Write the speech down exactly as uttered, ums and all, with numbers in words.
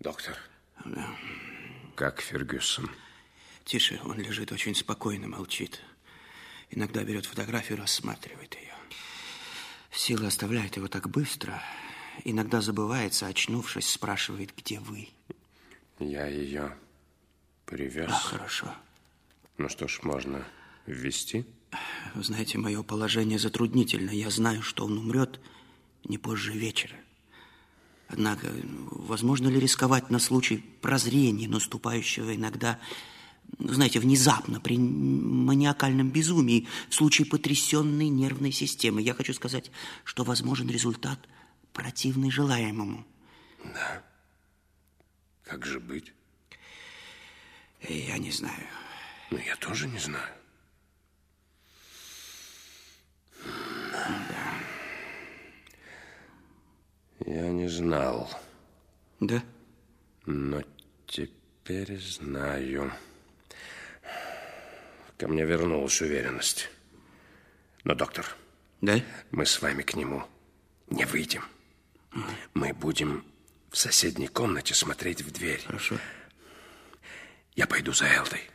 Доктор. Да. Как Фергюсон? Тише, он лежит очень спокойно, молчит. Иногда берет фотографию, рассматривает ее. Сила оставляет его так быстро. Иногда забывается, очнувшись, спрашивает, где вы. Я ее привез. А, хорошо. Ну что ж, можно ввести? Вы знаете, мое положение затруднительно. Я знаю, что он умрет не позже вечера. Однако, возможно ли рисковать на случай прозрения, наступающего иногда, знаете, внезапно, при маниакальном безумии, в случае потрясенной нервной системы? Я хочу сказать, что возможен результат, противный желаемому. Да. Как же быть? Я не знаю. Ну, я тоже не знаю. Да. Я не знал. Да? Но теперь знаю. Ко мне вернулась уверенность. Но, доктор, да? Мы с вами к нему не выйдем. Мы будем в соседней комнате смотреть в дверь. Хорошо. Я пойду за Элдой.